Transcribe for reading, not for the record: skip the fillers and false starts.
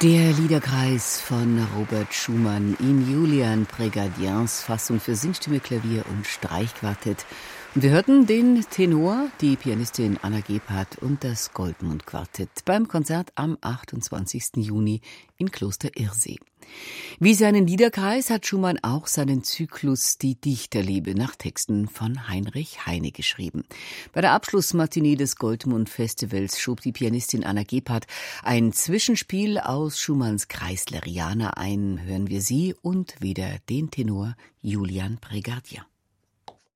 Der Liederkreis von Robert Schumann in Julian Prégadiens Fassung für Singstimme, Klavier und Streichquartett. Und wir hörten den Tenor, die Pianistin Anna Gebhardt und das Goldmund-Quartett beim Konzert am 28. Juni in Kloster Irsee. Wie seinen Liederkreis hat Schumann auch seinen Zyklus Die Dichterliebe nach Texten von Heinrich Heine geschrieben. Bei der Abschlussmatinee des Goldmund-Festivals schob die Pianistin Anna Gebhardt ein Zwischenspiel aus Schumanns Kreisleriana ein. Hören wir sie und wieder den Tenor Julian Prégardien.